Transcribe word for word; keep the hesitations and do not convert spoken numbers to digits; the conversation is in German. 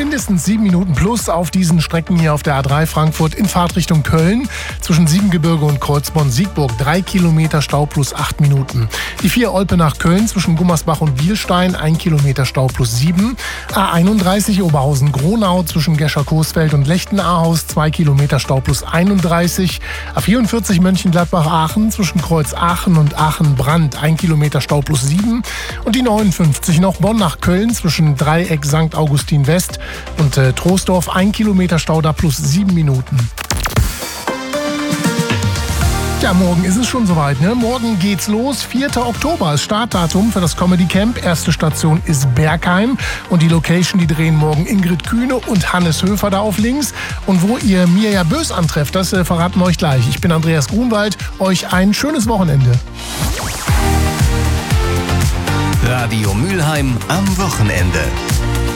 mindestens sieben Minuten plus auf diesen Strecken hier auf der A drei Frankfurt in Fahrtrichtung Köln. Zwischen Siebengebirge und Kreuzborn-Siegburg drei Kilometer Stau plus acht Minuten. Die vier Olpe nach Köln zwischen Gummersbach und Bielstein ein Kilometer Stau plus sieben. A einunddreißig Oberhausen-Gronau zwischen Gescher-Coesfeld und Lechten-Ahaus zwei Kilometer Stau plus einunddreißig. A vierundvierzig Mönchengladbach-Aachen zwischen Kreuz Aachen und Aachen-Brand ein Kilometer Stau plus sieben. Und die neunundfünfzig noch Bonn nach Köln zwischen Dreieck Sankt Augustin West und äh, Troisdorf ein Kilometer Stau da plus sieben Minuten. Ja, morgen ist es schon soweit, ne? Morgen geht's los. vierter Oktober ist Startdatum für das Comedy Camp. Erste Station ist Bergheim. Und die Location, die drehen morgen Ingrid Kühne und Hannes Höfer da auf links. Und wo ihr Mirja Bös antrefft, das äh, verraten wir euch gleich. Ich bin Andreas Grunwald. Euch ein schönes Wochenende. Radio Mülheim am Wochenende.